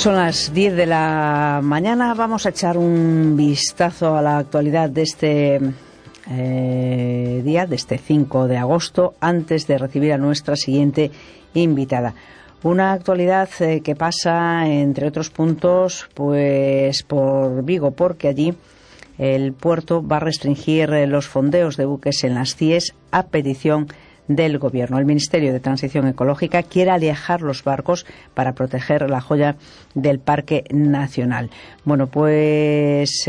Son las 10 de la mañana. Vamos a echar un vistazo a la actualidad de este día, de este 5 de agosto, antes de recibir a nuestra siguiente invitada. Una actualidad que pasa, entre otros puntos, pues por Vigo, porque allí el puerto va a restringir los fondeos de buques en las CIES a petición del Gobierno. El Ministerio de Transición Ecológica quiere alejar los barcos para proteger la joya del Parque Nacional. Bueno, pues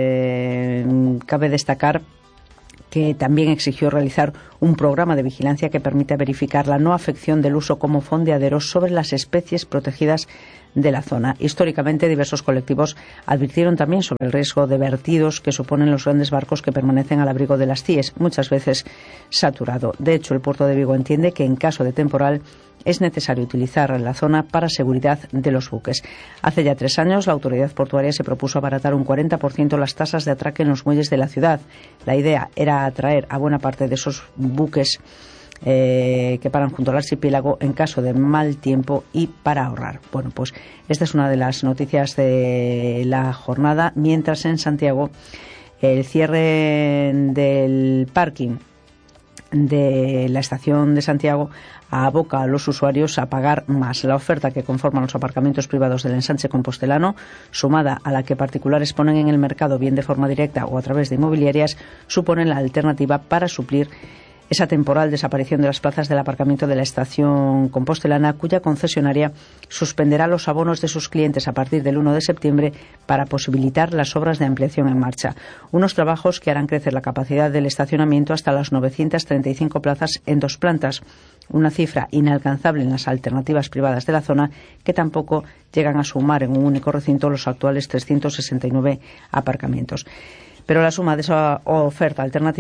cabe destacar que también exigió realizar un programa de vigilancia que permita verificar la no afección del uso como fondeaderos sobre las especies protegidas de la zona. Históricamente, diversos colectivos advirtieron también sobre el riesgo de vertidos que suponen los grandes barcos que permanecen al abrigo de las CIES, muchas veces saturado. De hecho, el puerto de Vigo entiende que en caso de temporal es necesario utilizar la zona para seguridad de los buques. Hace ya 3 años, la autoridad portuaria se propuso abaratar un 40% las tasas de atraque en los muelles de la ciudad. La idea era atraer a buena parte de esos buques que paran junto al archipiélago en caso de mal tiempo y para ahorrar. Bueno, pues esta es una de las noticias de la jornada, mientras en Santiago el cierre del parking de la estación de Santiago aboca a los usuarios a pagar más. La oferta que conforman los aparcamientos privados del ensanche compostelano, sumada a la que particulares ponen en el mercado bien de forma directa o a través de inmobiliarias, suponen la alternativa para suplir esa temporal desaparición de las plazas del aparcamiento de la estación compostelana, cuya concesionaria suspenderá los abonos de sus clientes a partir del 1 de septiembre para posibilitar las obras de ampliación en marcha. Unos trabajos que harán crecer la capacidad del estacionamiento hasta las 935 plazas en 2 plantas, una cifra inalcanzable en las alternativas privadas de la zona, que tampoco llegan a sumar en un único recinto los actuales 369 aparcamientos. Pero la suma de esa oferta alternativa